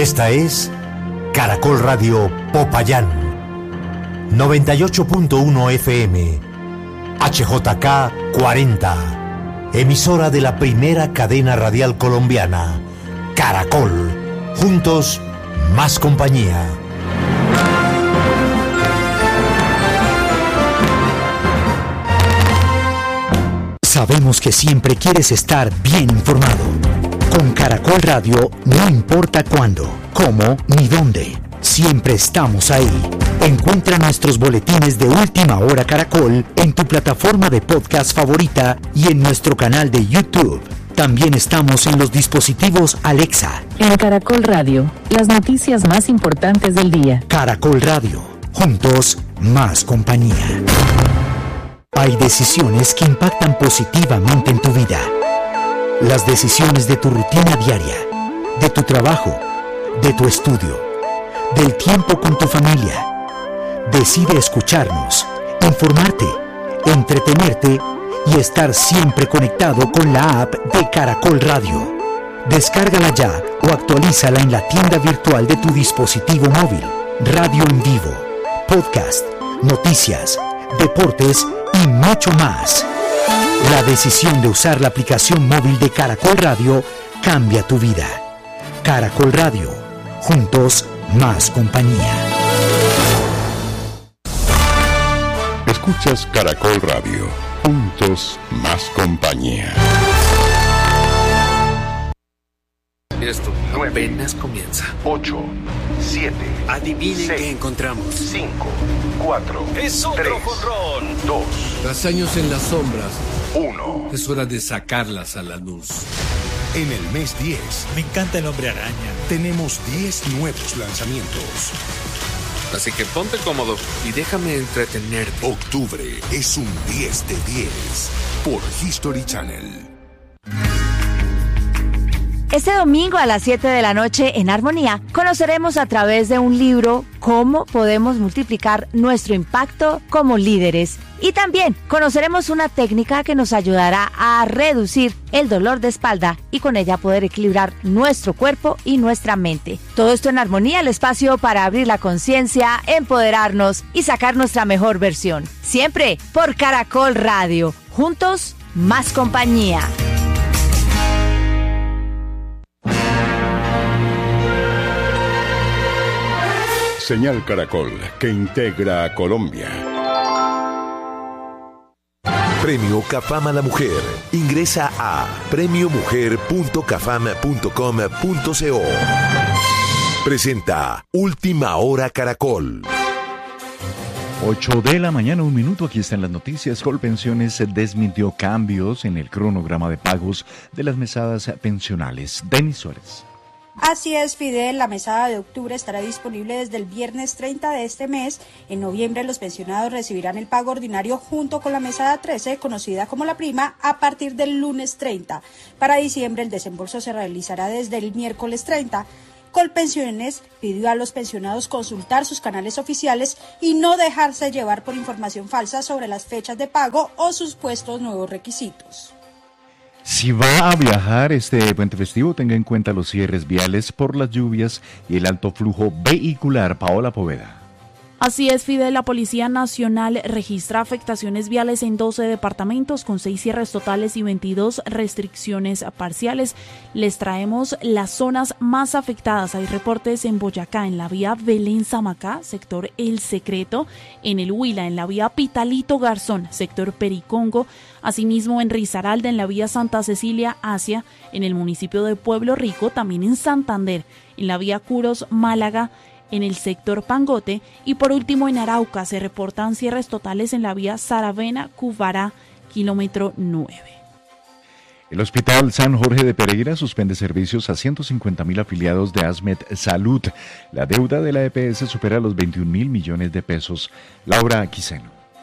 Esta es Caracol Radio Popayán, 98.1 FM, HJK 40, emisora de la primera cadena radial colombiana, Caracol, juntos, más compañía. Sabemos que siempre quieres estar bien informado. Con Caracol Radio, no importa cuándo, cómo ni dónde, siempre estamos ahí. Encuentra nuestros boletines de Última Hora Caracol en tu plataforma de podcast favorita y en nuestro canal de YouTube. También estamos en los dispositivos Alexa. En Caracol Radio, las noticias más importantes del día. Caracol Radio, juntos, más compañía. Hay decisiones que impactan positivamente en tu vida. Las decisiones de tu rutina diaria, de tu trabajo, de tu estudio, del tiempo con tu familia. Decide escucharnos, informarte, entretenerte y estar siempre conectado con la app de Caracol Radio. Descárgala ya o actualízala en la tienda virtual de tu dispositivo móvil. Radio en vivo, podcast, noticias, deportes y mucho más. La decisión de usar la aplicación móvil de Caracol Radio cambia tu vida. Caracol Radio, juntos, más compañía. Escuchas Caracol Radio, juntos, más compañía. Mira esto, apenas comienza. 8, 7. Adivinen 6, qué encontramos. 5, 4. Es otro 3, jonrón. 2, Tras años en las sombras, 1. es hora de sacarlas a la luz. En el mes 10, Me encanta el Hombre Araña. tenemos 10 nuevos lanzamientos. Así que ponte cómodo y déjame entretenerte. Octubre es un 10 de 10 por History Channel. Este domingo a las 7 de la noche en Armonía conoceremos a través de un libro cómo podemos multiplicar nuestro impacto como líderes. Y también conoceremos una técnica que nos ayudará a reducir el dolor de espalda y con ella poder equilibrar nuestro cuerpo y nuestra mente. Todo esto en Armonía, el espacio para abrir la conciencia, empoderarnos y sacar nuestra mejor versión. Siempre por Caracol Radio. Juntos, más compañía. Señal Caracol, que integra a Colombia. Premio Cafam a la Mujer. Ingresa a premiomujer.cafam.com.co. Presenta Última Hora Caracol. 8 de la mañana, 1 minuto. Aquí están las noticias. Colpensiones desmintió cambios en el cronograma de pagos de las mesadas pensionales. Denis Suárez. Así es, Fidel, la mesada de octubre estará disponible desde el viernes 30 de este mes. En noviembre los pensionados recibirán el pago ordinario junto con la mesada 13, conocida como la prima, a partir del lunes 30. Para diciembre el desembolso se realizará desde el miércoles 30. Colpensiones pidió a los pensionados consultar sus canales oficiales y no dejarse llevar por información falsa sobre las fechas de pago o supuestos nuevos requisitos. Si va a viajar este puente festivo, tenga en cuenta los cierres viales por las lluvias y el alto flujo vehicular. Paola Poveda. Así es, Fidel, la Policía Nacional registra afectaciones viales en 12 departamentos con 6 cierres totales y 22 restricciones parciales. Les traemos las zonas más afectadas. Hay reportes en Boyacá, en la vía Belén-Samacá, sector El Secreto, en el Huila, en la vía Pitalito-Garzón, sector Pericongo, asimismo en Risaralda, en la vía Santa Cecilia-Asia, en el municipio de Pueblo Rico, también en Santander, en la vía Curos-Málaga, en el sector Pangote, y por último en Arauca se reportan cierres totales en la vía Saravena-Cubará, kilómetro 9. El Hospital San Jorge de Pereira suspende servicios a 150.000 afiliados de ASMED Salud. La deuda de la EPS supera los 21.000 millones de pesos. Laura Quiseno.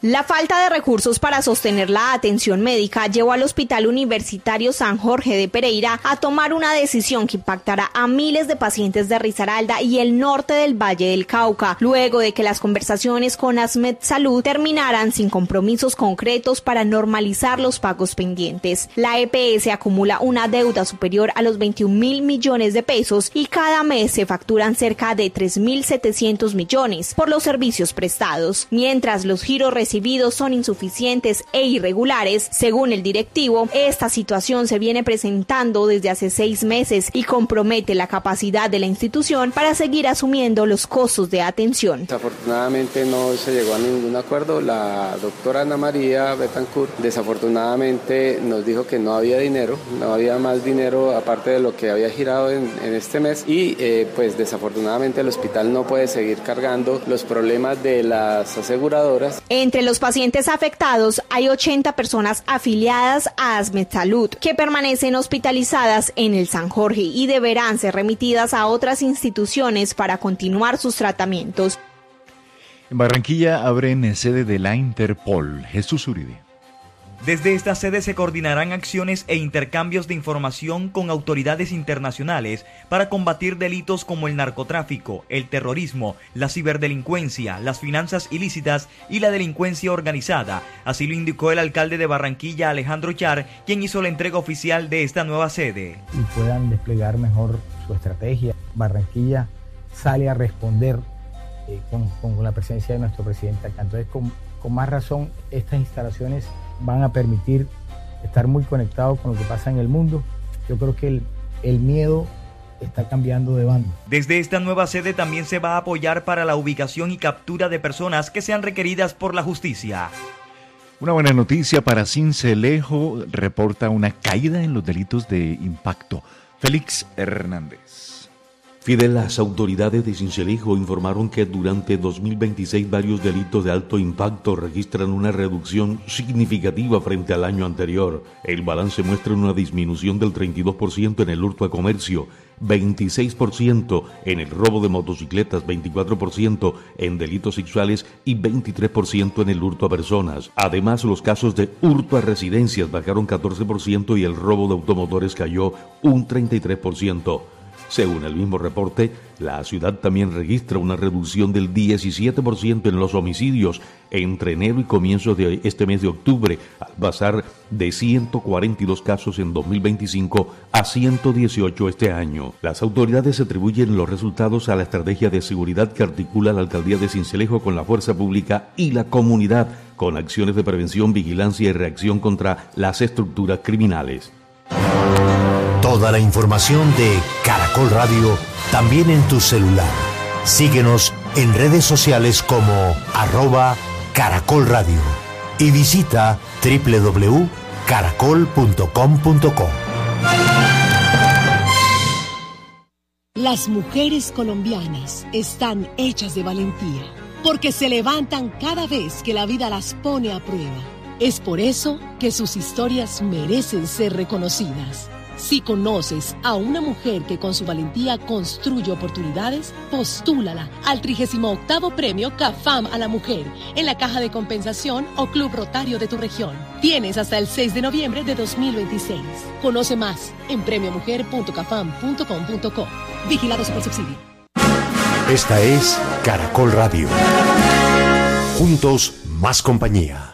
La falta de recursos para sostener la atención médica llevó al Hospital Universitario San Jorge de Pereira a tomar una decisión que impactará a miles de pacientes de Risaralda y el norte del Valle del Cauca, luego de que las conversaciones con ASMED-Salud terminaran sin compromisos concretos para normalizar los pagos pendientes. La EPS acumula una deuda superior a los 21.000 millones de pesos y cada mes se facturan cerca de 3.700 millones por los servicios prestados, mientras los giros recibidos son insuficientes e irregulares. Según el directivo, esta situación se viene presentando desde hace 6 meses y compromete la capacidad de la institución para seguir asumiendo los costos de atención. Desafortunadamente no se llegó a ningún acuerdo. La doctora Ana María Betancourt desafortunadamente nos dijo que no había dinero, no había más dinero aparte de lo que había girado en este mes y pues desafortunadamente el hospital no puede seguir cargando los problemas de las aseguradoras. Entre los pacientes afectados hay 80 personas afiliadas a ASMED-Salud que permanecen hospitalizadas en el San Jorge y deberán ser remitidas a otras instituciones para continuar sus tratamientos. En Barranquilla abren sede de la Interpol. Jesús Uribe. Desde esta sede se coordinarán acciones e intercambios de información con autoridades internacionales para combatir delitos como el narcotráfico, el terrorismo, la ciberdelincuencia, las finanzas ilícitas y la delincuencia organizada. Así lo indicó el alcalde de Barranquilla, Alejandro Char, quien hizo la entrega oficial de esta nueva sede. Y puedan desplegar mejor su estrategia. Barranquilla sale a responder con la presencia de nuestro presidente acá. Entonces, con más razón, estas instalaciones van a permitir estar muy conectados con lo que pasa en el mundo. Yo creo que el miedo está cambiando de bando. Desde esta nueva sede también se va a apoyar para la ubicación y captura de personas que sean requeridas por la justicia. Una buena noticia para Sincelejo, reporta una caída en los delitos de impacto. Félix Hernández. Fidel, las autoridades de Sincelejo informaron que durante 2026 varios delitos de alto impacto registran una reducción significativa frente al año anterior. El balance muestra una disminución del 32% en el hurto a comercio, 26% en el robo de motocicletas, 24% en delitos sexuales y 23% en el hurto a personas. Además, los casos de hurto a residencias bajaron 14% y el robo de automotores cayó un 33%. Según el mismo reporte, la ciudad también registra una reducción del 17% en los homicidios entre enero y comienzos de este mes de octubre, al pasar de 142 casos en 2025 a 118 este año. Las autoridades atribuyen los resultados a la estrategia de seguridad que articula la alcaldía de Sincelejo con la fuerza pública y la comunidad, con acciones de prevención, vigilancia y reacción contra las estructuras criminales. Toda la información de Caracol Radio también en tu celular. Síguenos en redes sociales como @Caracol Radio y visita www.caracol.com.co. Las mujeres colombianas están hechas de valentía porque se levantan cada vez que la vida las pone a prueba. Es por eso que sus historias merecen ser reconocidas. Si conoces a una mujer que con su valentía construye oportunidades, postúlala al 38º Premio CAFAM a la Mujer en la Caja de Compensación o Club Rotario de tu región. Tienes hasta el 6 de noviembre de 2026. Conoce más en premiomujer.cafam.com.co. Vigilado Supersubsidio. Esta es Caracol Radio. Juntos, más compañía.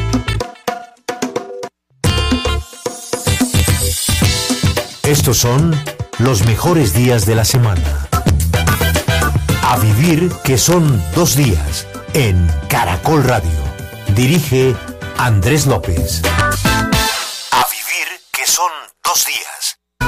Estos son los mejores días de la semana. A vivir que son 2 días en Caracol Radio. Dirige Andrés López.